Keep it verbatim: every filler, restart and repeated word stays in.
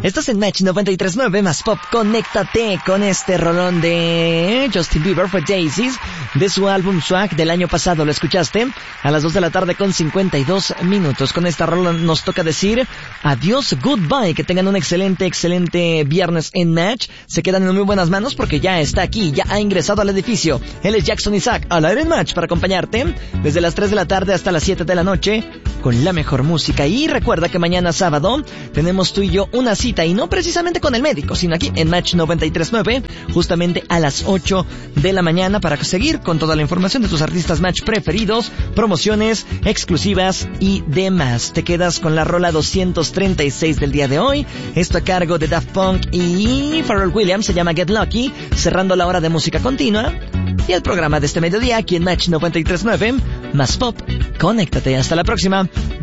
Estás en Match noventa y tres punto nueve más Pop. Conéctate con este rolón de Justin Bieber, fue Daisies, de su álbum Swag del año pasado. Lo escuchaste a las dos de la tarde con cincuenta y dos minutos. Con esta rolón nos toca decir adiós, goodbye. Que tengan un excelente, excelente viernes en Match. Se quedan en muy buenas manos porque ya está aquí, ya ha ingresado al edificio. Él es Jackson Isaac, al aire en Match para acompañarte desde las tres de la tarde hasta las siete de la noche con la mejor música. Y recuerda que mañana sábado tenemos tú y yo una cita, y no precisamente con el médico, sino aquí en Match noventa y tres punto nueve, justamente a las ocho de la mañana, para seguir con toda la información de tus artistas Match preferidos, promociones exclusivas y demás. Te quedas con la rola doscientos treinta y seis del día de hoy, esto a cargo de Daft Punk y Pharrell Williams, se llama Get Lucky, cerrando la hora de música continua y el programa de este mediodía aquí en Match noventa y tres punto nueve más Pop. Conéctate, hasta la próxima.